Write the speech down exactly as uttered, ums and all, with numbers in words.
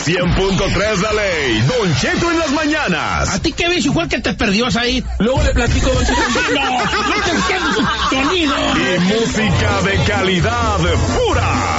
cien punto tres La Ley, Don Cheto en las mañanas. ¿A ti qué ves igual que te perdió ahí? Luego le platico, Don Cheto. ¡No! ¡No te entiendo! ¡Sonido! Y música de calidad pura.